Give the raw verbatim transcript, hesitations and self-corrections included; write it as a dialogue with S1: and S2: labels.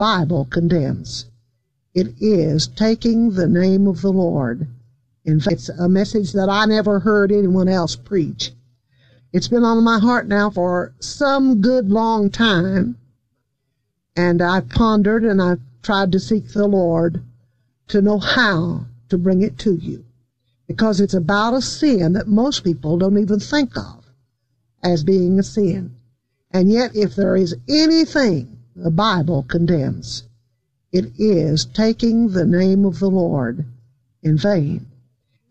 S1: Bible condemns. It is taking the name of the Lord. In fact, it's a message that I never heard anyone else preach. It's been on my heart now for some good long time, and I've pondered and I've tried to seek the Lord to know how to bring it to you, because it's about a sin that most people don't even think of as being a sin. And yet, if there is anything the Bible condemns, it is taking the name of the Lord in vain.